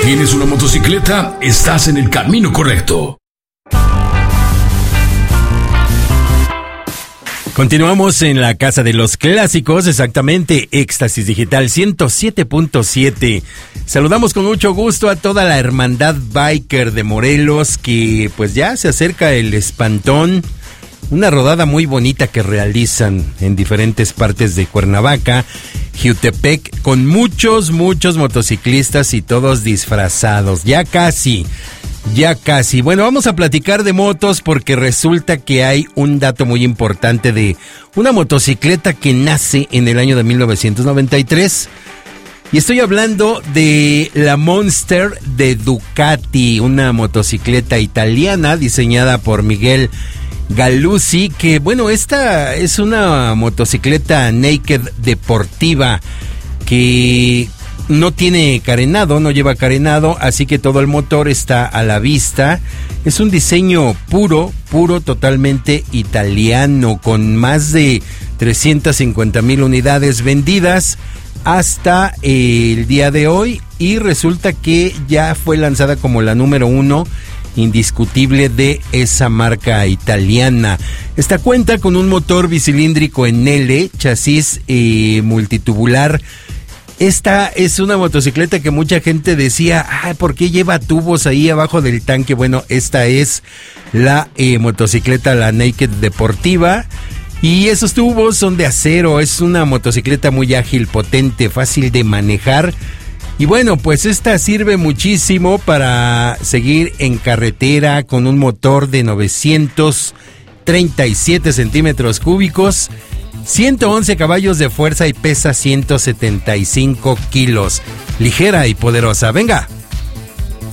¿Tienes una motocicleta? Estás en el camino correcto. Continuamos en la Casa de los Clásicos, exactamente, Éxtasis Digital 107.7. Saludamos con mucho gusto a toda la hermandad biker de Morelos, que pues ya se acerca el Espantón, una rodada muy bonita que realizan en diferentes partes de Cuernavaca, Jiutepec, con muchos motociclistas y todos disfrazados, ya casi. Bueno, vamos a platicar de motos porque resulta que hay un dato muy importante de una motocicleta que nace en el año de 1993. Y estoy hablando de la Monster de Ducati, una motocicleta italiana diseñada por Miguel Galuzzi, que bueno, esta es una motocicleta naked deportiva que no tiene carenado, no lleva carenado, así que todo el motor está a la vista. Es un diseño puro, totalmente italiano, con más de 350,000 unidades vendidas hasta el día de hoy, y resulta que ya fue lanzada como la número 1 indiscutible de esa marca italiana. Esta cuenta con un motor bicilíndrico en L, chasis multitubular. Esta es una motocicleta que mucha gente decía, ¿por qué lleva tubos ahí abajo del tanque? Bueno, esta es la motocicleta, la Naked deportiva, y esos tubos son de acero. Es una motocicleta muy ágil, potente, fácil de manejar. Y bueno, pues esta sirve muchísimo para seguir en carretera con un motor de 937 centímetros cúbicos, 111 caballos de fuerza y pesa 175 kilos. Ligera y poderosa. Venga.